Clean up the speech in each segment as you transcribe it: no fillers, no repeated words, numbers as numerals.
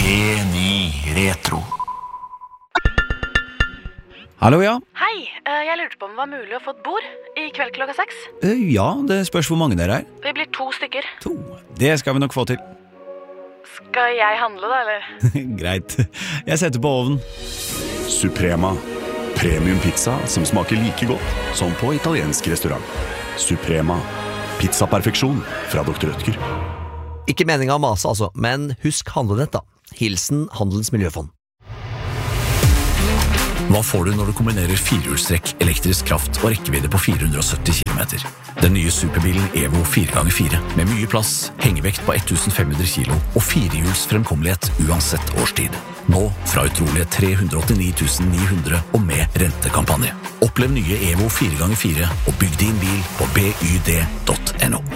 P9 Retro. Hallo, ja. Hei, jeg lurte på om det var mulig å få et bord I kveld klokka 6. Ja, det spørs hvor mange dere er. Vi blir 2 stykker. 2. Det skal vi nok få til. Skal jeg handle da, eller? Greit. Jeg setter på ovnen. Suprema. Premium pizza som smaker like godt som på italiensk restaurant. Suprema. Pizzaperfeksjon fra Dr. Rødtger. Ikke meningen å mase altså, men husk handlenett da. Hilsen Handelens Miljøfond. Hva får du når du kombinerer 4-hjulstrekk, elektrisk kraft og rekkevidde på 470 km? Den nye superbilen Evo 4x4 med mye plass, hengevekt på 1500 kilo og 4-hjuls fremkommelighet uansett årstid. Nå fra utrolige 389 900 og med rentekampanje. Opplev nye Evo 4x4 og bygg din bil på byd.no.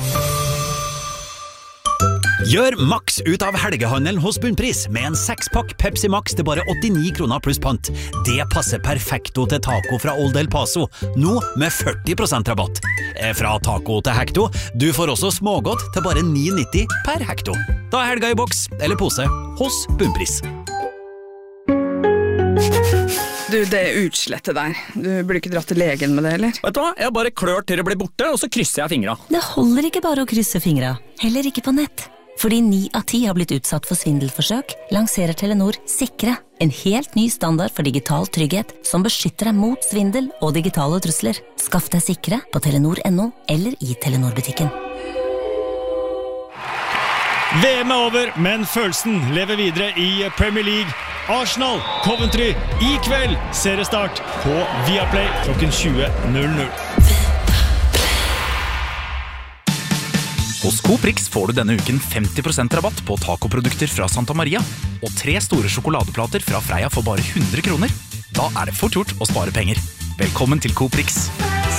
Gjør maks ut av helgehandelen hos Bunnpris med en 6-pakk Pepsi Max til bare 89 kroner pluss pant. Det passer perfekto til taco fra Old El Paso, nå med 40% rabatt. Fra taco til hekto, du får også smågodt til bare 9,90 per hekto. Da er helga I boks eller pose hos Bunnpris. Du, det utslettet der. Du burde ikke dratt til legen med det, eller? Vet du hva? Jeg bare klør til det blir borte, og så krysser jeg fingra. Det holder ikke bare å krysse fingra, heller ikke på nett. Fordi 9 av 10 har blitt utsatt for svindelforsøk, lanserer Telenor Sikre, en helt ny standard for digital trygghet som beskytter deg mot svindel og digitale trusler. Skaff deg Sikre på telenor.no eller I Telenor-butikken. VM over, men følelsen lever videre I Premier League. Arsenal, Coventry, I kveld seriestart på Viaplay klokken 20.00. Hos Coprix får du denne uken 50% rabatt på tacoprodukter fra Santa Maria og 3 store sjokoladeplater fra Freia for bare 100 kroner. Da er det fort gjort å spare penger. Velkommen til Coprix.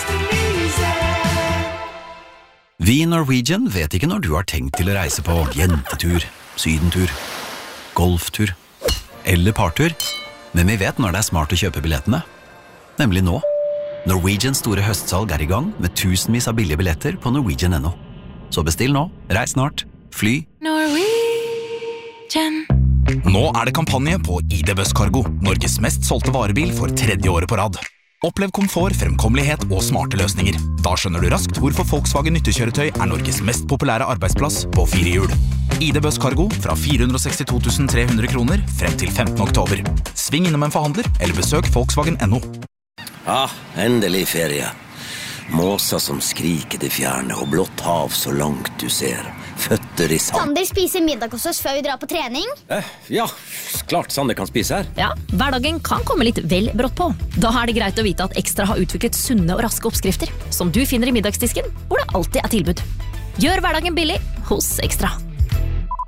Vi I Norwegian vet ikke når du har tenkt til å reise på jentetur, sydentur, golftur eller partur, men vi vet når det er smart å kjøpe billettene. Nemlig nå. Norwegians store høstsalg I gang med tusenvis av billige billetter på Norwegian.no. Så bestill nå, reis snart, fly. Norwegian. Nå er det kampanje på ID Bus Cargo, Norges mest solgte varebil for 3. året på rad. Opplev komfort, fremkommelighet og smarte løsninger. Da skjønner du raskt hvorfor Volkswagen nyttekjøretøy Norges mest populære arbeidsplass på 4 hjul. ID Bus Cargo fra 462 300 kroner frem til 15. oktober. Sving innom en forhandler eller besøk Volkswagen.no. Endelig ferie. Måser som skriker det fjerne, og blått hav så langt du ser. Føtter I sand. Sander spiser middag hos oss før vi drar på trening. Ja, klart Sander kan spise her. Ja, hverdagen kan komme litt vel brått på. Da er det greit å vite at Ekstra har utviklet sunne og raske oppskrifter, som du finner I middagsdisken, hvor det alltid tilbud. Gjør hverdagen billig hos Ekstra.